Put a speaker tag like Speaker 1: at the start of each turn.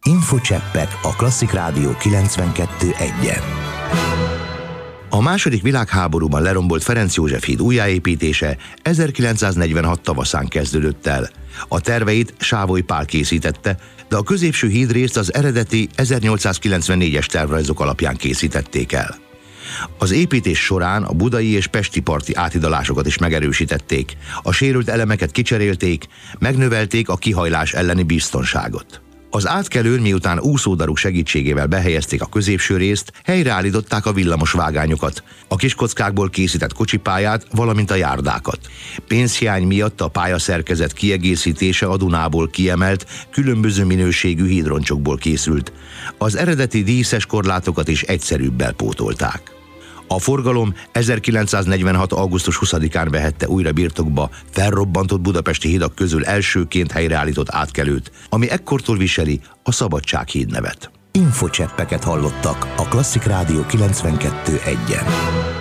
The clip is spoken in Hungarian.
Speaker 1: Infocseppek a Klasszik Rádió 92.1-en. A második világháborúban lerombolt Ferenc József híd újjáépítése 1946 tavaszán kezdődött el. A terveit Sávoly Pál készítette, de a középső hídrészt az eredeti 1894-es tervrajzok alapján készítették el. Az építés során a budai és pesti parti áthidalásokat is megerősítették, a sérült elemeket kicserélték, megnövelték a kihajlás elleni biztonságot. Az átkelőn, miután úszódaruk segítségével behelyezték a középső részt, helyreállították a villamos vágányokat, a kiskockákból készített kocsipályát, valamint a járdákat. Pénzhiány miatt a pályaszerkezet kiegészítése a Dunából kiemelt, különböző minőségű hídroncsokból készült. Az eredeti díszes korlátokat is egyszerűbbel pótolták. A forgalom 1946. augusztus 20-án vehette újra birtokba felrobbantott budapesti hidak közül elsőként helyreállított átkelőt, ami ekkortól viseli a Szabadsághíd nevet. Infocseppeket hallottak a Klasszik Rádió 92.1-en.